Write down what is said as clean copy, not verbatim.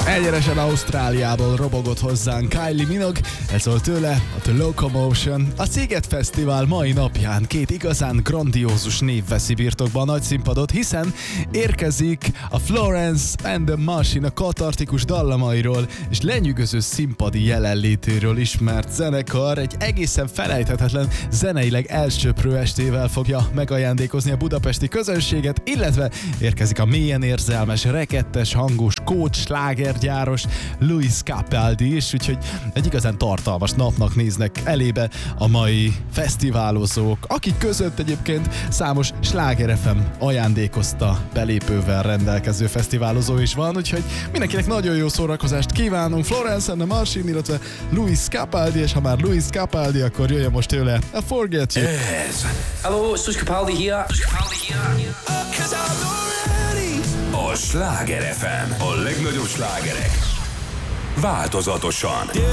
Egyenesen Ausztráliából robogott hozzánk Kylie Minogue, ez volt tőle a The Locomotion. A Sziget Fesztivál mai napján két igazán grandiózus név veszi birtokba a nagy színpadot, hiszen érkezik a Florence and the Machine a katartikus dallamairól és lenyűgöző színpadi jelenlétéről ismert zenekar egy egészen felejthetetlen zeneileg elsöprő estével fogja megajándékozni a budapesti közönséget, illetve érkezik a mélyen érzelmes, rekettes hangos, coach slágergyáros Lewis Capaldi is, úgyhogy egy igazán tartalmas napnak néznek elébe a mai fesztiválozók, akik között egyébként számos Sláger FM ajándékozta belépővel rendelkező fesztiválozó is van, úgyhogy mindenkinek nagyon jó szórakozást kívánunk. Florence and the Machine, illetve Lewis Capaldi, és ha már Lewis Capaldi, akkor jöjjön most tőle a Forget You. Ez. Hello, it's Lewis Capaldi here. A Sláger FM. A legnagyobb slágerek. Változatosan.